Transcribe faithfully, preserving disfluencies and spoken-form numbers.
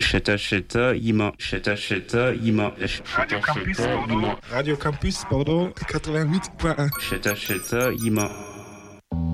Cheta cheta ima. Cheta cheta ima. Radio Campus Bordeaux. Radio Campus Bordeaux quatre-vingt-huit point un. Cheta cheta ima.